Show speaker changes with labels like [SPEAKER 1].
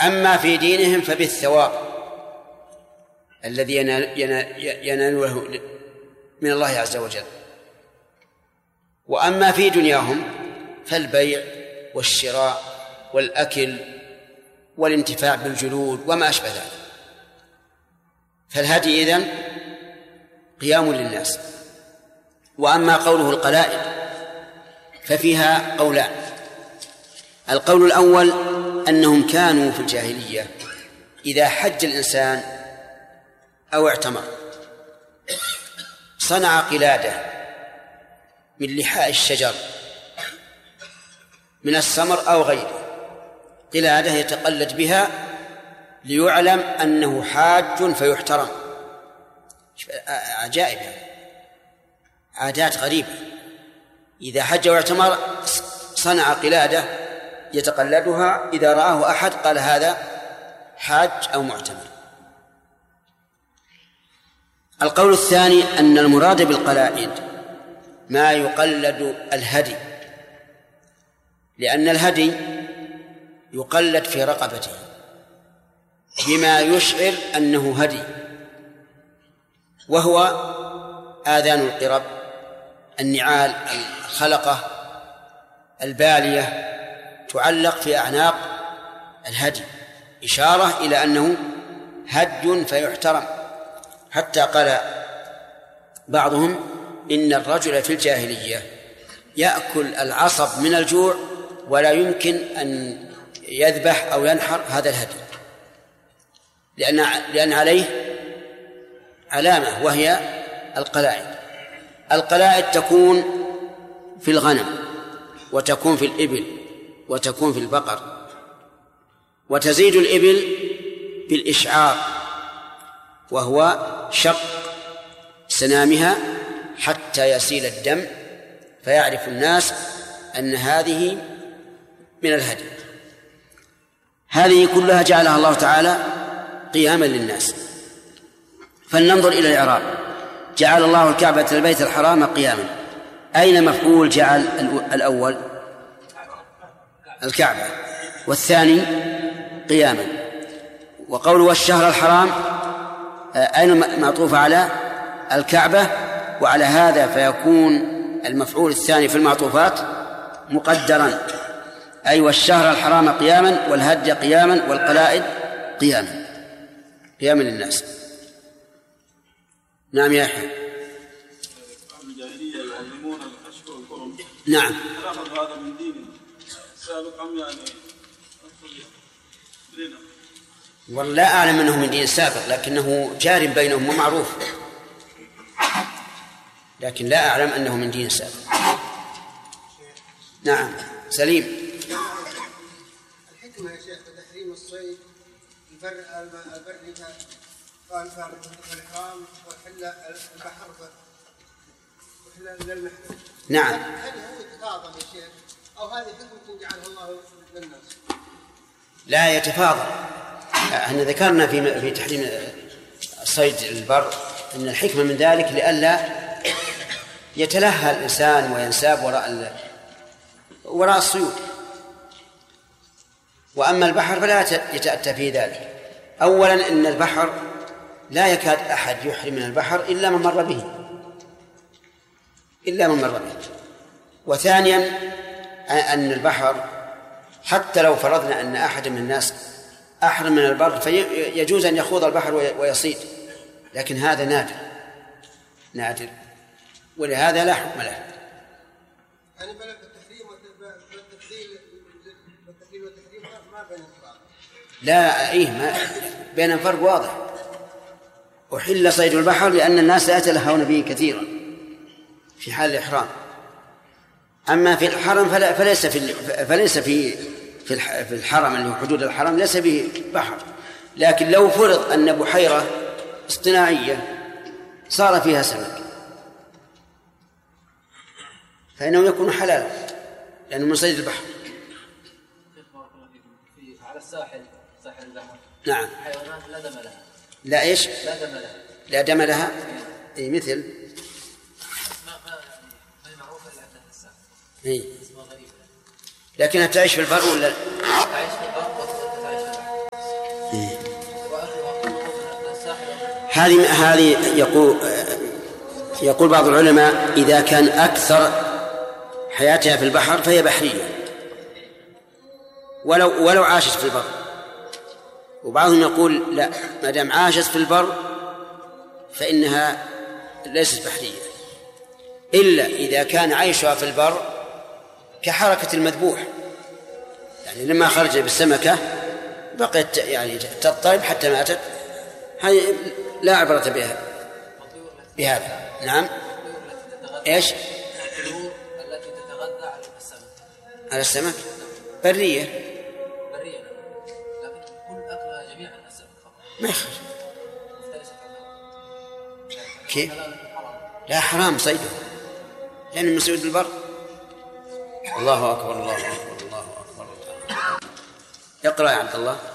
[SPEAKER 1] أما في دينهم فبالثواب الذي يناله من الله عز وجل. وأما في دنياهم فالبيع والشراء والأكل والانتفاع بالجلود وما أشبه ذلك. فالهدي إذن قيام للناس. وأما قوله القلائد ففيها قولان. القول الأول أنهم كانوا في الجاهلية إذا حج الإنسان أو اعتمر صنع قلادة من لحاء الشجر من السمر أو غيره، قلادة يتقلد بها ليعلم أنه حاج فيحترم. عجائب، عادات غريبة. إذا حج واعتمر صنع قلادة يتقلدها، إذا رآه أحد قال هذا حاج أو معتمر. القول الثاني أن المراد بالقلائد ما يقلد الهدي، لأن الهدي يقلد في رقبته بما يشعر أنه هدي، وهو آذان القرب، النعال، الخلقة، البالية، تعلق في أعناق الهدي إشارة إلى أنه هدي فيحترم. حتى قال بعضهم إن الرجل في الجاهلية يأكل العصب من الجوع ولا يمكن أن يذبح أو ينحر هذا الهدي، لأن عليه علامة وهي القلائد. القلائد تكون في الغنم وتكون في الإبل وتكون في البقر، وتزيد الإبل بالإشعار وهو شق سنامها حتى يسيل الدم فيعرف الناس أن هذه من الهدي. هذه كلها جعلها الله تعالى قياما للناس. فلننظر إلى الإعراب. جعل الله الكعبة البيت الحرام قياما، أين مفعول جعل الأول؟ الكعبة، والثاني قياما. وقوله والشهر الحرام أين معطوف على الكعبة؟ وعلى هذا فيكون المفعول الثاني في المعطوفات مقدرا، أي والشهر الحرام قياما، والهدي قياما، والقلائد قياما، قياما للناس. نعم يا أحمد.
[SPEAKER 2] الجاهلية يعلمون الأشهر الحرم.
[SPEAKER 1] نعم.
[SPEAKER 2] أخذ هذا من دين سابق أم يعني؟
[SPEAKER 1] والله لا أعلم أنه من دين سابق، لكنه جار بينهم ومعروف، لكن لا أعلم أنه من دين سابق. نعم سليم.
[SPEAKER 3] الحكمة يا شيخ بتحريم الصيد البري والإحرام وحل البحر وحل للمحرم.
[SPEAKER 1] نعم.
[SPEAKER 3] هل هو يتفاضل يا شيخ أو هذه حكمة جعلها الله للناس؟
[SPEAKER 1] لا يتفاضل. احنا ذكرنا في تحريم صيد البر ان الحكمه من ذلك لئلا يتلهى الانسان وينساب وراء الصيود. واما البحر فلا يتاتى فيه ذلك. اولا ان البحر لا يكاد احد يحرم من البحر الا من مر به، وثانيا ان البحر حتى لو فرضنا ان احد من الناس أحرم من البر فيجوز أن يخوض البحر ويصيد، لكن هذا نادر، ولهذا لا حكم له.
[SPEAKER 3] يعني بين التحريم والتحريم ما بين الفرق.
[SPEAKER 1] لا ما بين فرق واضح. أحل صيد البحر لأن الناس لا يتلهون به كثيرا في حال الإحرام. أما في الحرم فليس في الحرم اللي هو حدود الحرم ليس به بحر، لكن لو فرض أن بحيرة اصطناعية صار فيها سمك فإنه يكون حلالا لأنه من صيد البحر.
[SPEAKER 4] على ساحل البحر
[SPEAKER 1] نعم
[SPEAKER 4] حيوانات لا دم لها.
[SPEAKER 1] لا إيش؟ لا دم لها. أي مثل
[SPEAKER 4] ما معروفة إلا عندنا الساحل.
[SPEAKER 1] إيه. لكنها تعيش في البر ولا
[SPEAKER 4] تعيش في البر وتعيش في البحر.
[SPEAKER 1] هذه يقول بعض العلماء إذا كان أكثر حياتها في البحر فهي بحرية ولو عاشت في البر. وبعضهم يقول لا، ما دام عاشت في البر فإنها ليست بحرية، إلا إذا كان عيشها في البر كحركة المذبوح، يعني لما خرج بالسمكة بقيت يعني تضطرب حتى ماتت، هذه لا عبرة بهذا. نعم. ايش؟
[SPEAKER 4] الطيور التي تتغذى على السمك.
[SPEAKER 1] على السمك برية.
[SPEAKER 4] برية، لكن كل أكلها جميعا السمك
[SPEAKER 1] ما يخرج. كيف؟ لا، حرام صيده لأنه مسعود بالبر. الله أكبر الله أكبر الله أكبر. اقرأ يا عبد الله.